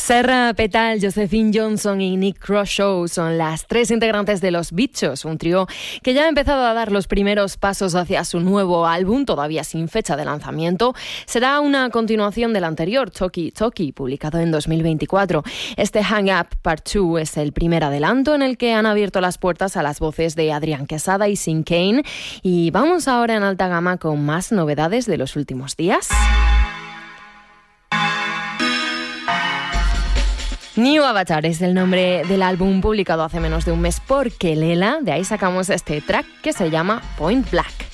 Serra Petal, Josephine Johnson y Nick Kershaw son las tres integrantes de Los Bichos, un trío que ya ha empezado a dar los primeros pasos hacia su nuevo álbum, todavía sin fecha de lanzamiento. Será una continuación del anterior, Talkie Talkie, publicado en 2024. Este Hang Up Part 2 es el primer adelanto en el que han abierto las puertas a las voces de Adrián Quesada y Sean Kane. Y vamos ahora en alta gama con más novedades de los últimos días. New Avatar es el nombre del álbum publicado hace menos de un mes por Kelela. De ahí sacamos este track que se llama Point Blank.